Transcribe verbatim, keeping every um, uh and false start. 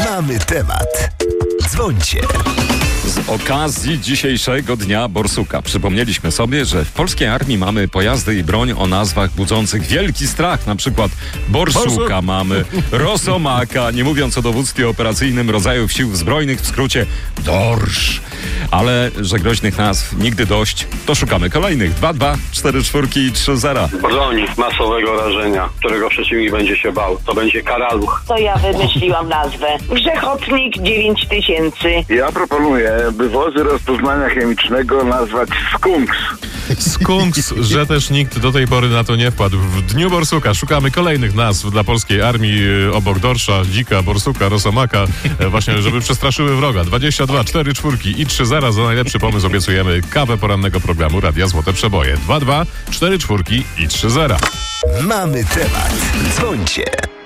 Mamy temat. Dzwońcie. Z okazji dzisiejszego Dnia Borsuka przypomnieliśmy sobie, że w polskiej armii mamy pojazdy i broń o nazwach budzących wielki strach. Na przykład Borsuka mamy, Rosomaka, nie mówiąc o dowództwie operacyjnym rodzajów sił zbrojnych, w skrócie Dorsz. Ale że groźnych nazw nigdy dość, to szukamy kolejnych. dwa dwa cztery cztery i trzy zero. Broń masowego rażenia, którego przeciwnik będzie się bał. To będzie karaluch. To ja wymyśliłam nazwę. Grzechotnik dziewięć tysięcy. Ja proponuję, by wozy rozpoznania chemicznego nazwać skunks. Skunks, że też nikt do tej pory na to nie wpadł. W Dniu Borsuka szukamy kolejnych nazw dla polskiej armii obok Dorsza, Dzika, Borsuka, Rosomaka, właśnie żeby przestraszyły wroga. dwadzieścia dwa cztery cztery i trzy zero za najlepszy pomysł obiecujemy kawę porannego programu Radia Złote Przeboje. dwa dwa cztery cztery i trzy zero. Mamy temat. Dzwońcie.